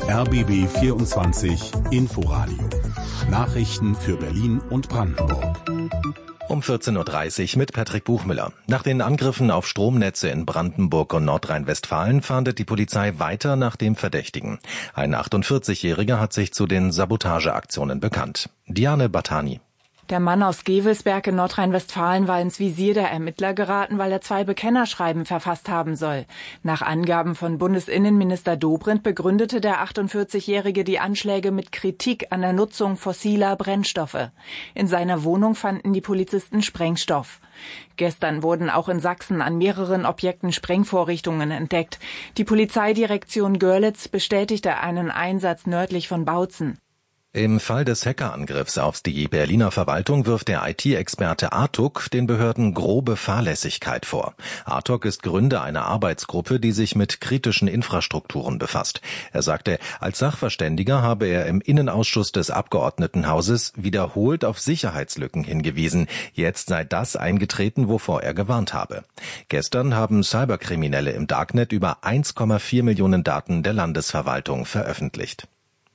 RBB 24 Inforadio. Nachrichten für Berlin und Brandenburg. Um 14.30 Uhr mit Patrick Buchmüller. Nach den Angriffen auf Stromnetze in Brandenburg und Nordrhein-Westfalen fahndet die Polizei weiter nach dem Verdächtigen. Ein 48-Jähriger hat sich zu den Sabotageaktionen bekannt. Diane Battani. Der Mann aus Gevelsberg in Nordrhein-Westfalen war ins Visier der Ermittler geraten, weil er 2 Bekennerschreiben verfasst haben soll. Nach Angaben von Bundesinnenminister Dobrindt begründete der 48-Jährige die Anschläge mit Kritik an der Nutzung fossiler Brennstoffe. In seiner Wohnung fanden die Polizisten Sprengstoff. Gestern wurden auch in Sachsen an mehreren Objekten Sprengvorrichtungen entdeckt. Die Polizeidirektion Görlitz bestätigte einen Einsatz nördlich von Bautzen. Im Fall des Hackerangriffs auf die Berliner Verwaltung wirft der IT-Experte Artuk den Behörden grobe Fahrlässigkeit vor. Artuk ist Gründer einer Arbeitsgruppe, die sich mit kritischen Infrastrukturen befasst. Er sagte, als Sachverständiger habe er im Innenausschuss des Abgeordnetenhauses wiederholt auf Sicherheitslücken hingewiesen. Jetzt sei das eingetreten, wovor er gewarnt habe. Gestern haben Cyberkriminelle im Darknet über 1,4 Millionen Daten der Landesverwaltung veröffentlicht.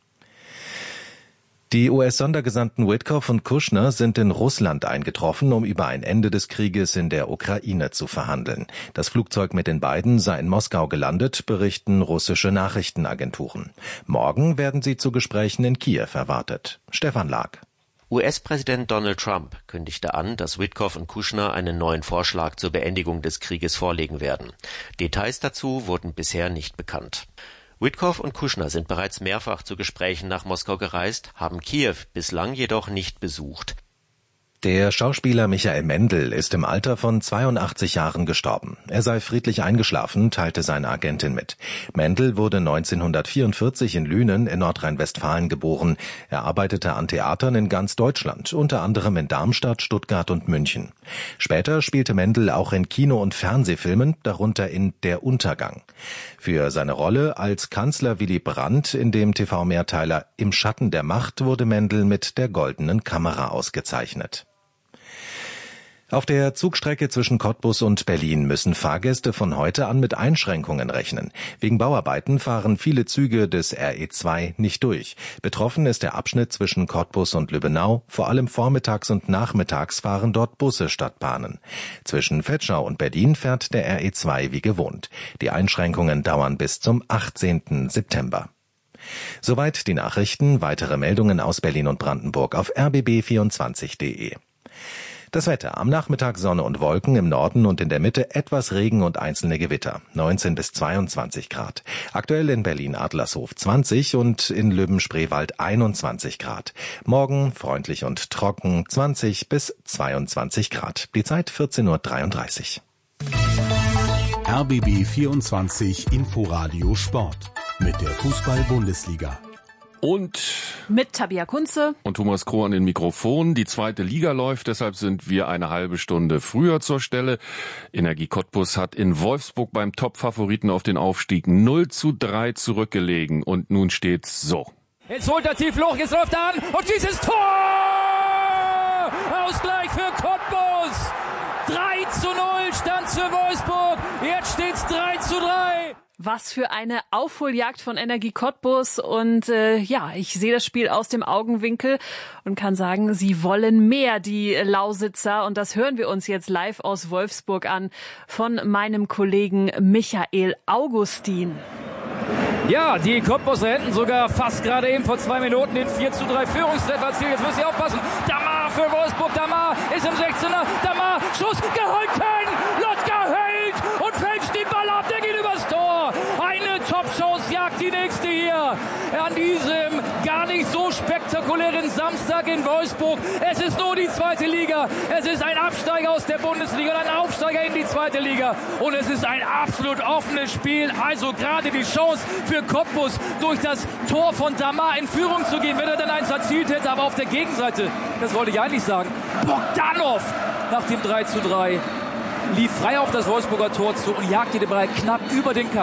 Die US-Sondergesandten Witkoff und Kushner sind in Russland eingetroffen, um über ein Ende des Krieges in der Ukraine zu verhandeln. Das Flugzeug mit den beiden sei in Moskau gelandet, berichten russische Nachrichtenagenturen. Morgen werden sie zu Gesprächen in Kiew erwartet. Stefan Lag. US-Präsident Donald Trump kündigte an, dass Witkoff und Kushner einen neuen Vorschlag zur Beendigung des Krieges vorlegen werden. Details dazu wurden bisher nicht bekannt. Witkoff und Kushner sind bereits mehrfach zu Gesprächen nach Moskau gereist, haben Kiew bislang jedoch nicht besucht. Der Schauspieler Michael Mendl ist im Alter von 82 Jahren gestorben. Er sei friedlich eingeschlafen, teilte seine Agentin mit. Mendl wurde 1944 in Lünen in Nordrhein-Westfalen geboren. Er arbeitete an Theatern in ganz Deutschland, unter anderem in Darmstadt, Stuttgart und München. Später spielte Mendl auch in Kino- und Fernsehfilmen, darunter in Der Untergang. Für seine Rolle als Kanzler Willy Brandt in dem TV-Mehrteiler Im Schatten der Macht wurde Mendl mit der Goldenen Kamera ausgezeichnet. Auf der Zugstrecke zwischen Cottbus und Berlin müssen Fahrgäste von heute an mit Einschränkungen rechnen. Wegen Bauarbeiten fahren viele Züge des RE2 nicht durch. Betroffen ist der Abschnitt zwischen Cottbus und Lübbenau. Vor allem vormittags und nachmittags fahren dort Busse statt Bahnen. Zwischen Vetschau und Berlin fährt der RE2 wie gewohnt. Die Einschränkungen dauern bis zum 18. September. Soweit die Nachrichten. Weitere Meldungen aus Berlin und Brandenburg auf rbb24.de. Das Wetter. Am Nachmittag Sonne und Wolken, im Norden und in der Mitte etwas Regen und einzelne Gewitter. 19 bis 22 Grad. Aktuell in Berlin-Adlershof 20 und in Löwen-Spreewald 21 Grad. Morgen freundlich und trocken 20 bis 22 Grad. Die Zeit 14.33 Uhr. RBB 24 Inforadio Sport mit der Fußball-Bundesliga. Und mit Tabia Kunze und Thomas Kroh an den Mikrofonen. Die zweite Liga läuft, deshalb sind wir eine halbe Stunde früher zur Stelle. Energie Cottbus hat in Wolfsburg beim Top-Favoriten auf den Aufstieg 0:3 zurückgelegen. Und nun steht's so. Jetzt holt er tief Loch, jetzt läuft er an und dieses Tor! Ausgleich für Cottbus! 3:0 stand's für Wolfsburg, jetzt steht's 3:3. Was für eine Aufholjagd von Energie Cottbus und ich sehe das Spiel aus dem Augenwinkel und kann sagen, sie wollen mehr, die Lausitzer, und das hören wir uns jetzt live aus Wolfsburg an von meinem Kollegen Michael Augustin. Ja, die Cottbuser hätten sogar fast gerade eben vor 2 Minuten den 4:3 Führungstreffer erzielt. Jetzt müssen sie aufpassen. Damar für Wolfsburg, Damar ist im 16er, Damar, Schuss, gehalten! Lotka hält und fälscht den Ball ab, der geht übers Tor. Eine Top-Chance jagt die nächste hier an diesem gar nicht so spektakulären Samstag in Wolfsburg. Es ist nur die zweite Liga. Es ist ein Absteiger aus der Bundesliga und ein Aufsteiger in die zweite Liga. Und es ist ein absolut offenes Spiel. Also gerade die Chance für Cottbus, durch das Tor von Damar in Führung zu gehen, wenn er dann eins erzielt hätte. Aber auf der Gegenseite, das wollte ich eigentlich sagen, Bogdanov nach dem 3:3 lief frei auf das Wolfsburger Tor zu und jagte den Ball knapp über den Kasten.